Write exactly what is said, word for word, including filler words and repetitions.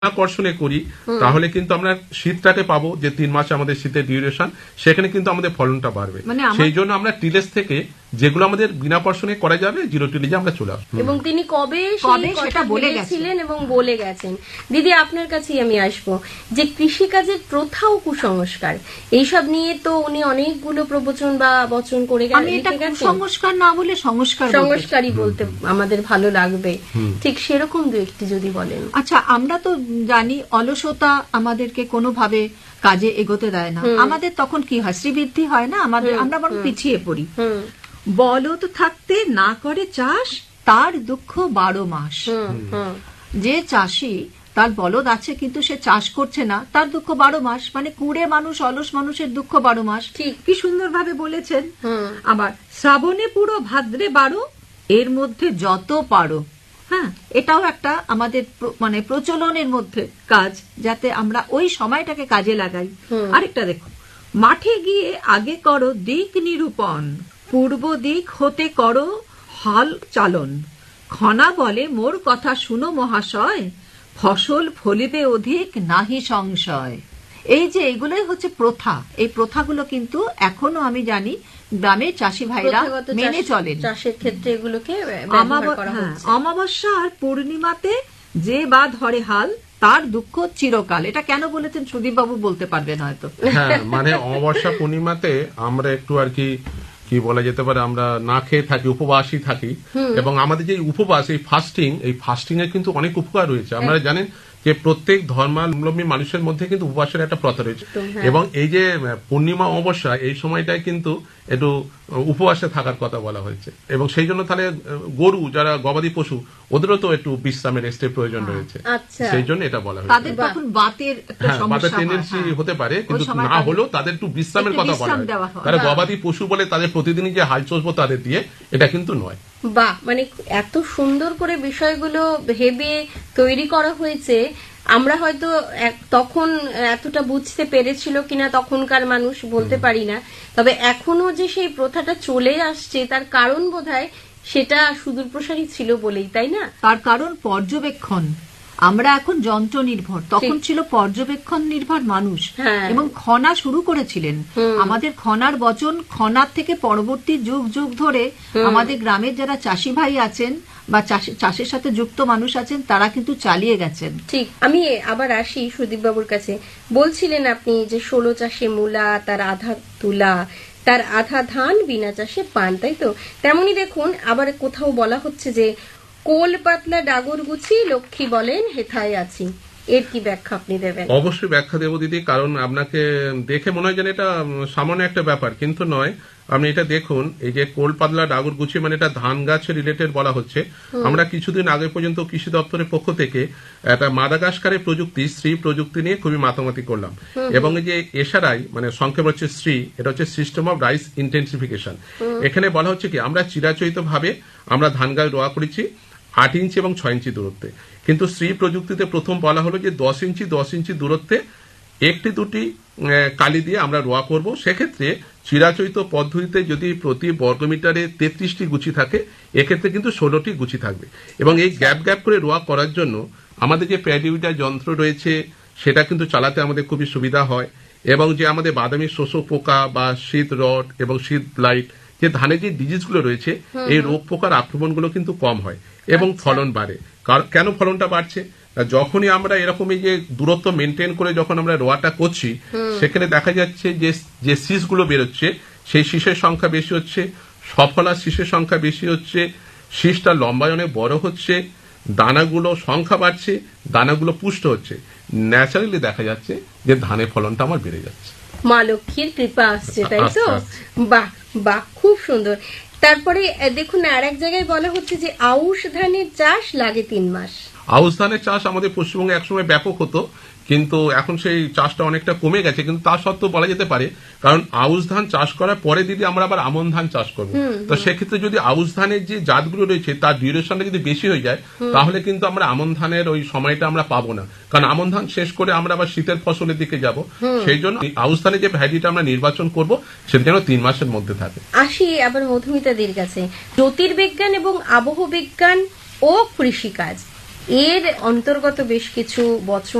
আকর্ষণে করি তাহলে কিন্তু আমরা শীতটাকে পাবো, যে তিন মাস আমাদের শীতের ডিউরেশন, সেখানে কিন্তু আমাদের ফলনটা বাড়বে। সেই জন্য আমরা টিলেজ থেকে যেগুলো আমাদের বিনা আকর্ষণে করা যাবে জিরো টিলেজে আমরা চলে আসবো। এবং তিনি কবে সেটা বলে গেছিলেন এবং বলে গেছেন। দিদি আপনার কাছেই আমি আসবো, যে কৃষিকাজের প্রথা ও কুসংস্কার এইসব নিয়ে তো উনি অনেকগুলো প্রবচন বা বচন করে গেছেন। আমি এটা কুসংস্কার না বলে সংস্কার সংস্কারই বলতে আমাদের ভালো লাগবে, ঠিক সেরকম দু একটি যদি বলেন। আচ্ছা, আমরা তো জানি অলসতা আমাদেরকে কোনোভাবে কাজে এগোতে দেয় না। আমাদের তখন কি হয়, শ্রীবৃদ্ধি হয় না আমাদের, আমরা বরং পিছিয়ে পড়ি। বলদ থাকতে না করে চাষ, তার দুঃখ বারো মাস। যে চাষি তার বলদ আছে কিন্তু সে চাষ করছে না, তার দুঃখ বারো মাস। মানে কুড়ে মানুষ, অলস মানুষের দুঃখ বারো মাস। কি সুন্দর ভাবে বলেছেন। আবার শ্রাবণে পুরো ভাদ্রে বারো, এর মধ্যে যত পারো। হ্যাঁ, এটাও একটা আমাদের মানে প্রচলনের মধ্যে কাজ, যাতে আমরা ওই সময়টাকে কাজে লাগাই। আরেকটা দেখো, মাঠে গিয়ে আগে করো দিক নিরূপণ, পূর্ব দিক হতে করো হল চালন, খনা বলে মোর কথা শুনো মহাশয়, ফসল ফলিবে অধিক নাহি সংশয়। এই যে এগুলোই হচ্ছে প্রথা, এই প্রথাগুলো কিন্তু এখনো আমি জানি গ্রামের চাষি ভাইরা মেনে চলেন। চাষের ক্ষেত্রে এগুলোকে অমাবস্যা আর পূর্ণিমাতে যে বা ধরে হাল, তার দুঃখ চিরকাল। এটা কেন বলেছেন সুদীপ বাবু বলতে পারবেন হয়তো। হ্যাঁ, মানে অমাবস্যা পূর্ণিমাতে আমরা একটু আর কি কি বলা যেতে পারে, আমরা না খেয়ে থাকি, উপবাসী থাকি। এবং আমাদের যে উপবাস, এই ফাস্টিং, এই ফাস্টিং এর কিন্তু অনেক উপকার রয়েছে। আপনারা জানেন যে প্রত্যেক ধর্মাবলম্বী মানুষের মধ্যে কিন্তু উপবাসের একটা প্রথা রয়েছে। এবং এই যে পূর্ণিমা অমাবস্যা, এই সময়টায় কিন্তু একটু উপবাসে থাকার কথা বলা হয়েছে। এবং সেই জন্য তাহলে গরু যারা গবাদি পশু, ওদেরও তো একটু বিশ্রামের রেস্টের প্রয়োজন রয়েছে, সেই জন্য এটা বলা হয়েছে। তাদের তখন বাতের বাতের টেন্ডেন্সি হতে পারে, কিন্তু না হলেও তাদের একটু বিশ্রামের কথা বলা হয়। তারা গবাদি পশু বলে তাদের প্রতিদিনই যে হাল চলবো তাদের দিয়ে, এটা কিন্তু নয়। বাহ, মানে এত সুন্দর করে বিষয়গুলো ভেবে তৈরি করা হয়েছে। আমরা হয়তো তখন এতটা বুঝতে পেরেছিল কিনা তখনকার মানুষ বলতে পারি না, তবে এখনো যে সেই প্রথাটা চলে আসছে তার কারণ বোধহয় সেটা সুদূর প্রসারী ছিল বলেই, তাই না? তার কারণ পর্যবেক্ষণ। আমরা এখন যন্ত্র নির্ভর, তখন ছিল পর্যবেক্ষণ নির্ভর মানুষ। এবং খনা শুরু করেছিলেন। আমাদের খনার বচন, খনার থেকে পরবর্তী যুগ যুগ ধরে আমাদের গ্রামের যারা চাষি ভাই আছেন বা চাষের সাথে যুক্ত মানুষ আছেন, তারা কিন্তু চালিয়ে গেছেন। ঠিক। আমি আবার আসি সুদীপ বাবুর কাছে। বলছিলেন আপনি যে ষোলো চাষে মূলা, তার আধা তুলা, তার আধা ধান, বিনা চাষে পান, তাই তো? তেমনি দেখুন আবার কোথাও বলা হচ্ছে যে কোল পাতলা ডাগর গুছি, লক্ষ্মী বলেন হেথায় আছি। এর কি ব্যাখ্যা আপনি দেবেন? অবশ্যই ব্যাখ্যা দেবো দিদি, কারণ আপনাকে দেখে মনে হয় যেন এটা সামান্য একটা ব্যাপার, কিন্তু নয়। আপনি এটা দেখুন, এই যে কোল পাতলা ডাগর গুছি, মানে এটা ধান গাছের রিলেটেড বলা হচ্ছে। আমরা কিছুদিন আগে পর্যন্ত কৃষি দপ্তরের পক্ষ থেকে একটা মাদাগাস্কারের প্রযুক্তি, শ্রী প্রযুক্তি নিয়ে খুবই মাতামাতি করলাম। এবং এই যে এসআরআই, মানে সংক্ষেপ হচ্ছে শ্রী, এটা হচ্ছে সিস্টেম অফ রাইস ইন্টেন্সিফিকেশন। এখানে বলা হচ্ছে কি, আমরা চিরাচরিত ভাবে আমরা ধান গাছ রোয়া করেছি আট ইঞ্চি এবং ছয় ইঞ্চি দূরত্বে, কিন্তু শ্রী প্রযুক্তিতে প্রথম বলা হলো যে দশ ইঞ্চি দশ ইঞ্চি দূরত্বে একটি দুটি কালি দিয়ে আমরা রোয়া করব। সেক্ষেত্রে চিরাচরিত পদ্ধতিতে যদি প্রতি বর্গমিটারে তেত্রিশটি গুছি থাকে, এক্ষেত্রে কিন্তু ষোলোটি গুছি থাকবে। এবং এই গ্যাপ গ্যাপ করে রোয়া করার জন্য আমাদের যে প্যাডিউটার যন্ত্র রয়েছে সেটা কিন্তু চালাতে আমাদের খুবই সুবিধা হয়। এবং যে আমাদের বাদামি শোষক পোকা বা শীত রড এবং শীত ব্লাইট, যে ধানের যে ডিজিজগুলো রয়েছে, এই রোগ পোকার আক্রমণগুলো কিন্তু কম হয় এবং ফলন বাড়ে। কেন ফলনটা বাড়ছে? যখনই আমরা এরকমই যে দূরত্ব মেনটেন করে যখন আমরা রোয়াটা করছি, সেখানে দেখা যাচ্ছে যে যে শীষগুলো বেরোচ্ছে, সেই শীষের সংখ্যা বেশি হচ্ছে, সফলা শীষের সংখ্যা বেশি হচ্ছে, শীষটা লম্বায় অনেক বড় হচ্ছে, দানাগুলো সংখ্যা বাড়ছে, দানাগুলো পুষ্ট হচ্ছে। ন্যাচারালি দেখা যাচ্ছে যে ধানের ফলনটা আমার বেড়ে যাচ্ছে। মা লক্ষ্মীর কৃপা আসছে, তাই তো? বাহ বাহ, খুব সুন্দর। তারপরে দেখুন আর এক জায়গায় বলা হচ্ছে যে আউশ ধানের চাষ লাগে তিন মাস। আউশ ধানের চাষ আমাদের পশ্চিমবঙ্গে একসময় ব্যাপক হতো, কিন্তু এখন সেই চাষটা অনেকটা কমে গেছে। কিন্তু তা সত্ত্বেও বলা যেতে পারে, কারণ আউশ ধান চাষ করার পরে দিদি আমরা আবার আমন ধান চাষ করবো। তো সেক্ষেত্রে যদি আউশ ধানের যে জাতগুলো রয়েছে তার ডিউরেশনটা যদি বেশি হয়ে যায়, তাহলে কিন্তু আমরা আমন ধানের ওই সময়টা আমরা পাবো না। কারণ আমন ধান শেষ করে আমরা আবার শীতের ফসলের দিকে যাব। সেই জন্য আউশ ধানের যে ভ্যারাইটিটা আমরা নির্বাচন করব, সেটা যেন তিন মাসের মধ্যে থাকে। আসি আবার মধুমিতাদির কাছে। জ্যোতির্বিজ্ঞান এবং আবহবিজ্ঞান ও কৃষিকাজ এর অন্তর্গত বেশ কিছু বচন